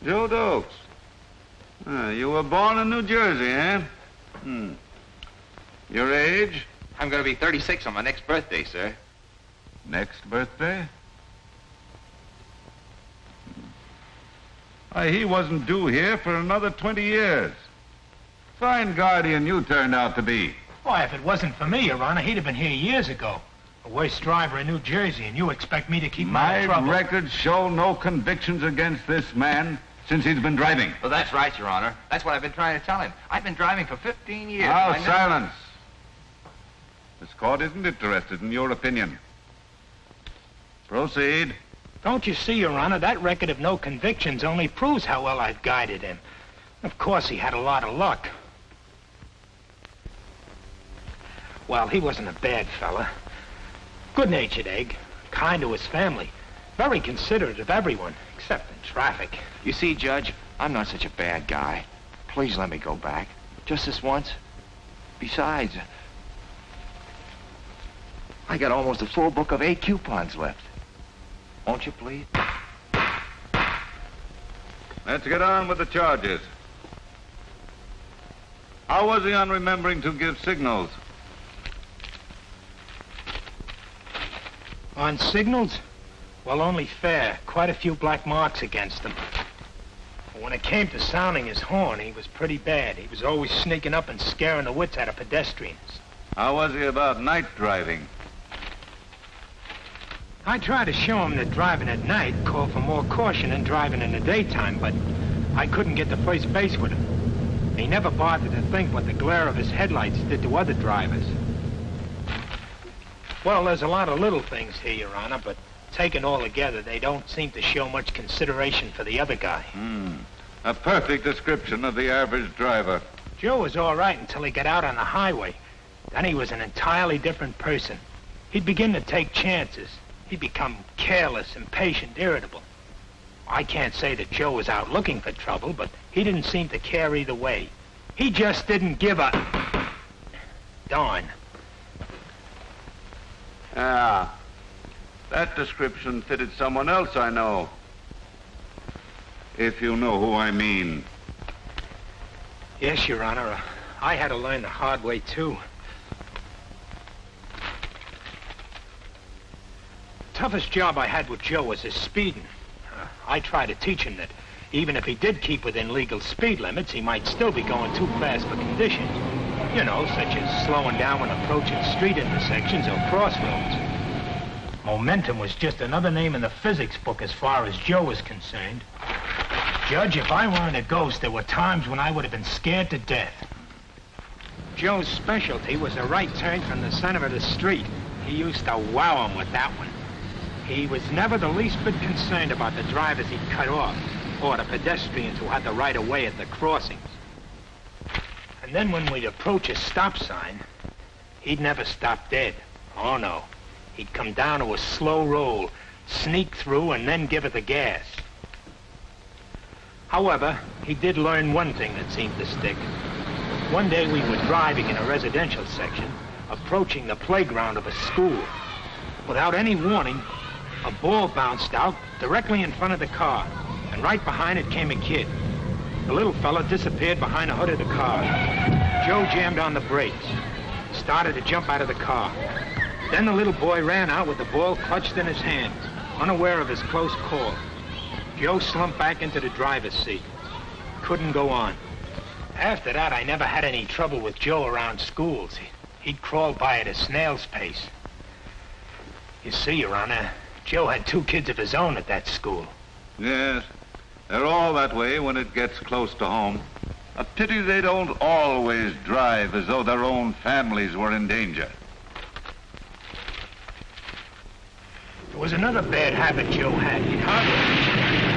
Joe Dokes. You were born in New Jersey, eh? Your age? I'm going to be 36 on my next birthday, sir. Next birthday? Why, he wasn't due here for another 20 years. Fine guardian you turned out to be. Why, if it wasn't for me, Your Honor, he'd have been here years ago. The worst driver in New Jersey, and you expect me to keep him out of trouble. My records show no convictions against this man since he's been driving. Well, that's right, Your Honor. That's what I've been trying to tell him. I've been driving for 15 years. Now, silence. This court isn't interested in your opinion. Proceed. Don't you see, Your Honor, that record of no convictions only proves how well I've guided him. Of course, he had a lot of luck. Well, he wasn't a bad fella. Good-natured egg, kind to his family, very considerate of everyone, except in traffic. You see, Judge, I'm not such a bad guy. Please let me go back. Just this once. Besides, I got almost a full book of 8 coupons left. Won't you, please? Let's get on with the charges. How was he on remembering to give signals? On signals? Well, only fair. Quite a few black marks against him. But when it came to sounding his horn, he was pretty bad. He was always sneaking up and scaring the wits out of pedestrians. How was he about night driving? I tried to show him that driving at night called for more caution than driving in the daytime, but I couldn't get to first base with him. He never bothered to think what the glare of his headlights did to other drivers. Well, there's a lot of little things here, Your Honor, but taken all together, they don't seem to show much consideration for the other guy. A perfect description of the average driver. Joe was all right until he got out on the highway. Then he was an entirely different person. He'd begin to take chances. He'd become careless, impatient, irritable. I can't say that Joe was out looking for trouble, but he didn't seem to care either way. He just didn't give a darn. Ah, that description fitted someone else I know. If you know who I mean. Yes, Your Honor. I had to learn the hard way, too. Toughest job I had with Joe was his speeding. I tried to teach him that even if he did keep within legal speed limits, he might still be going too fast for conditions. You know, such as slowing down when approaching street intersections or crossroads. Momentum was just another name in the physics book as far as Joe was concerned. Judge, if I weren't a ghost, there were times when I would have been scared to death. Joe's specialty was a right turn from the center of the street. He used to wow him with that one. He was never the least bit concerned about the drivers he'd cut off, or the pedestrians who had the right of way at the crossings. And then when we'd approach a stop sign, he'd never stop dead. Oh, no. He'd come down to a slow roll, sneak through, and then give it the gas. However, he did learn one thing that seemed to stick. One day we were driving in a residential section, approaching the playground of a school. Without any warning, a ball bounced out directly in front of the car, and right behind it came a kid. The little fella disappeared behind the hood of the car. Joe jammed on the brakes, started to jump out of the car. Then the little boy ran out with the ball clutched in his hand, unaware of his close call. Joe slumped back into the driver's seat. Couldn't go on. After that, I never had any trouble with Joe around schools. He'd crawl by at a snail's pace. You see, Your Honor, Joe had 2 kids of his own at that school. Yes, they're all that way when it gets close to home. A pity they don't always drive as though their own families were in danger. There was another bad habit Joe had. He'd hardly